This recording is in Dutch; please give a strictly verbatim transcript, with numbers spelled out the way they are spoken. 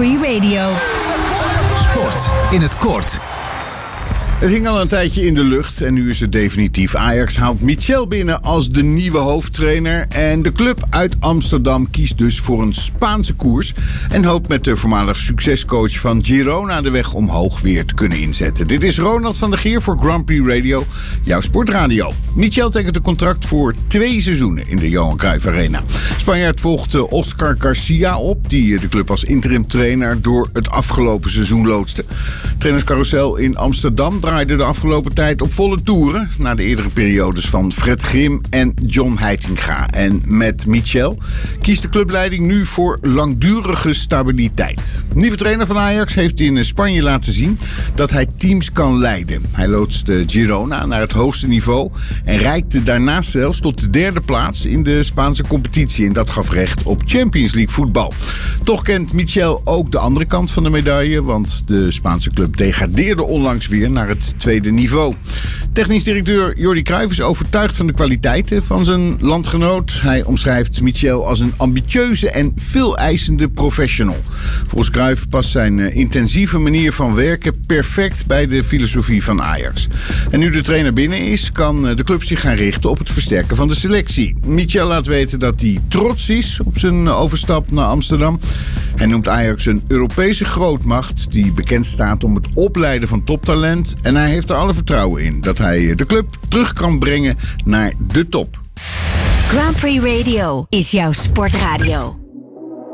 Prix Radio. Sport in het kort. Het hing al een tijdje in de lucht en nu is het definitief. Ajax haalt Michel binnen als de nieuwe hoofdtrainer. En de club uit Amsterdam kiest dus voor een Spaanse koers. En hoopt met de voormalig succescoach van Girona de weg omhoog weer te kunnen inzetten. Dit is Ronald van der Geer voor Grand Prix Radio, jouw sportradio. Michel tekent een contract voor twee seizoenen in de Johan Cruijff Arena. Spanjaard volgt Oscar Garcia op, die de club als interim trainer door het afgelopen seizoen loodste. Trainerscarousel in Amsterdam draaide de afgelopen tijd op volle toeren na de eerdere periodes van Fred Grim en John Heitinga. En met Michel kiest de clubleiding nu voor langdurige stabiliteit. Nieuwe trainer van Ajax heeft in Spanje laten zien dat hij teams kan leiden. Hij loodste Girona naar het hoogste niveau en reikte daarnaast zelfs tot de derde plaats in de Spaanse competitie. En dat gaf recht op Champions League voetbal. Toch kent Michel ook de andere kant van de medaille, want de Spaanse club degradeerde onlangs weer naar het tweede niveau. Technisch directeur Jordi Cruijff is overtuigd van de kwaliteiten van zijn landgenoot. Hij omschrijft Michel als een ambitieuze en veel eisende professional. Volgens Cruijff past zijn intensieve manier van werken perfect bij de filosofie van Ajax. En nu de trainer binnen is, kan de club zich gaan richten op het versterken van de selectie. Michel laat weten dat hij trots is op zijn overstap naar Amsterdam. Hij noemt Ajax een Europese grootmacht die bekend staat om het opleiden van toptalent. En hij heeft er alle vertrouwen in dat hij de club terug kan brengen naar de top. Grand Prix Radio is jouw sportradio.